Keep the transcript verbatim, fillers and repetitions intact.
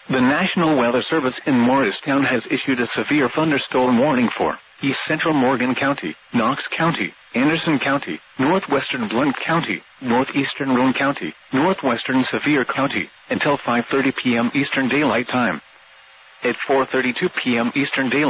The National Weather Service in Morristown has issued a severe thunderstorm warning for East Central Morgan County, Knox County, Anderson County, Northwestern Blount County, Northeastern Roane County, Northwestern Sevier County, until five thirty p m Eastern Daylight Time. At four thirty-two p m Eastern Daylight